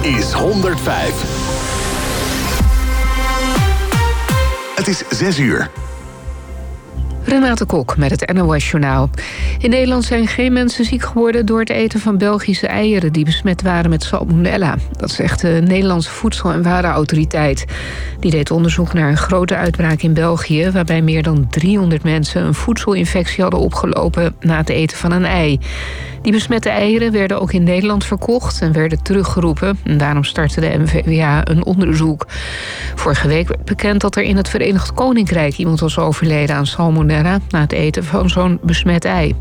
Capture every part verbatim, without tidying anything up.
is honderdvijf. Het is zes uur. Renate Kok met het N O S-journaal. In Nederland zijn geen mensen ziek geworden door het eten van Belgische eieren die besmet waren met salmonella. Dat zegt de Nederlandse Voedsel- en Warenautoriteit. Die deed onderzoek naar een grote uitbraak in België, waarbij meer dan driehonderd mensen een voedselinfectie hadden opgelopen na het eten van een ei. Die besmette eieren werden ook in Nederland verkocht en werden teruggeroepen. En daarom startte de N V W A een onderzoek. Vorige week werd bekend dat er in het Verenigd Koninkrijk iemand was overleden aan salmonella na het eten van zo'n besmet ei.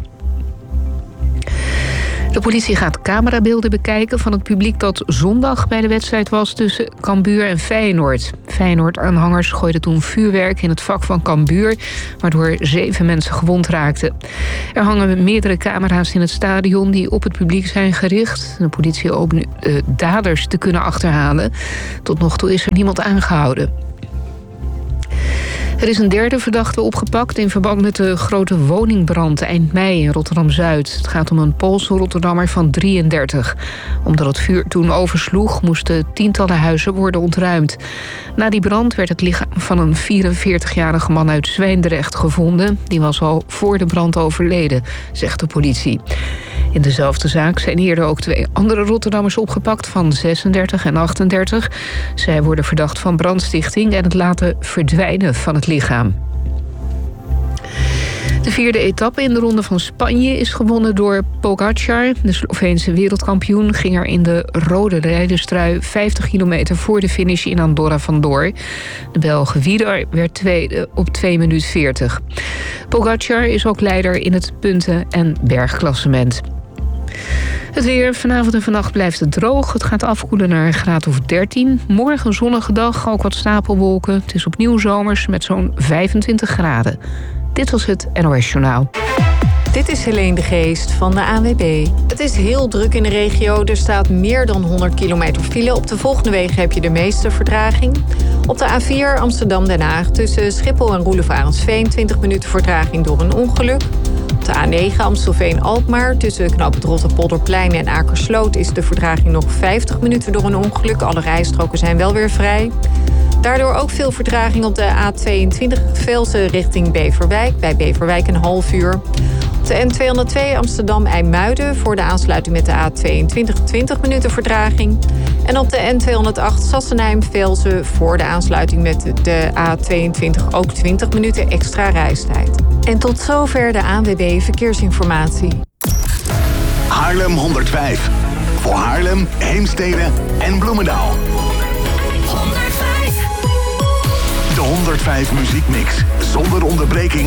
De politie gaat camerabeelden bekijken van het publiek dat zondag bij de wedstrijd was tussen Cambuur en Feyenoord. Feyenoord-aanhangers gooiden toen vuurwerk in het vak van Cambuur, waardoor zeven mensen gewond raakten. Er hangen meerdere camera's in het stadion die op het publiek zijn gericht. De politie hoopt nu uh, daders te kunnen achterhalen. Tot nog toe is er niemand aangehouden. Er is een derde verdachte opgepakt in verband met de grote woningbrand eind mei in Rotterdam-Zuid. Het gaat om een Poolse Rotterdammer van drieëndertig. Omdat het vuur toen oversloeg, moesten tientallen huizen worden ontruimd. Na die brand werd het lichaam van een vierenveertigjarige man uit Zwijndrecht gevonden. Die was al voor de brand overleden, zegt de politie. In dezelfde zaak zijn eerder ook twee andere Rotterdammers opgepakt van zesendertig en achtendertig. Zij worden verdacht van brandstichting en het laten verdwijnen van het lichaam. De vierde etappe in de Ronde van Spanje is gewonnen door Pogačar. De Sloveense wereldkampioen ging er in de rode rijderstrui vijftig kilometer voor de finish in Andorra vandoor. De Belg Wieder werd tweede op twee minuten veertig. Pogačar is ook leider in het punten- en bergklassement. Het weer. Vanavond en vannacht blijft het droog. Het gaat afkoelen naar een graad of dertien. Morgen een zonnige dag, ook wat stapelwolken. Het is opnieuw zomers met zo'n vijfentwintig graden. Dit was het N O S-journaal. Dit is Helene de Geest van de A N W B. Het is heel druk in de regio. Er staat meer dan honderd kilometer file. Op de volgende wegen heb je de meeste vertraging. Op de A vier Amsterdam-Den Haag tussen Schiphol en Roelof-Arendsveen... twintig minuten vertraging door een ongeluk. Op de A negen Amstelveen-Alkmaar tussen knoop het Rotterpolderplein en Akersloot... is de vertraging nog vijftig minuten door een ongeluk. Alle rijstroken zijn wel weer vrij. Daardoor ook veel vertraging op de A tweeëntwintig Velsen richting Beverwijk. Bij Beverwijk een half uur. Op de N tweehonderdtwee Amsterdam-IJmuiden voor de aansluiting met de A tweeëntwintig twintig minuten vertraging. En op de N tweehonderdacht Sassenheim-Velsen voor de aansluiting met de A tweeëntwintig ook twintig minuten extra reistijd. En tot zover de A N W B Verkeersinformatie. Haarlem honderdvijf. Voor Haarlem, Heemstede en Bloemendaal. honderdvijf. De honderdvijf muziekmix. Zonder onderbreking.